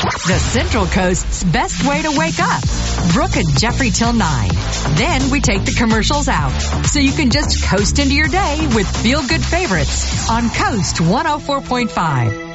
The Central Coast's best way to wake up. Brooke and Jeffrey till 9. Then we take the commercials out, so you can just coast into your day with feel-good favorites on Coast 104.5.